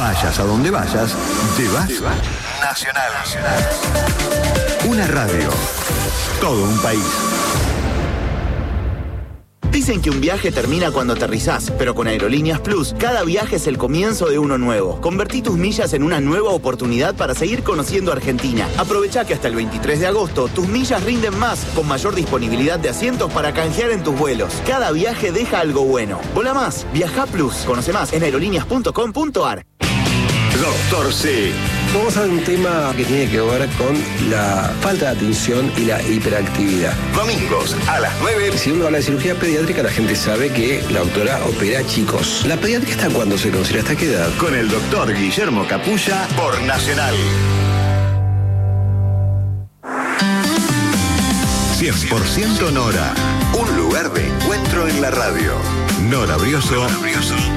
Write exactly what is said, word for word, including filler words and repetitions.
Vayas a donde vayas, llevas Nacional. Una radio. Todo un país. Dicen que un viaje termina cuando aterrizás, pero con Aerolíneas Plus, cada viaje es el comienzo de uno nuevo. Convertí tus millas en una nueva oportunidad para seguir conociendo Argentina. Aprovechá que hasta el veintitrés de agosto tus millas rinden más, con mayor disponibilidad de asientos para canjear en tus vuelos. Cada viaje deja algo bueno. Vola más, viaja Plus. Conoce más en aerolíneas punto com punto ar. Doctor C. Vamos a un tema que tiene que ver con la falta de atención y la hiperactividad. Domingos a las nueve. Si uno habla de cirugía pediátrica, la gente sabe que la doctora opera chicos. ¿La pediátrica hasta cuándo se considera? ¿Hasta qué edad? Con el doctor Guillermo Capulla por Nacional. cien por ciento Nora. Un lugar de encuentro en la radio. Nora Brioso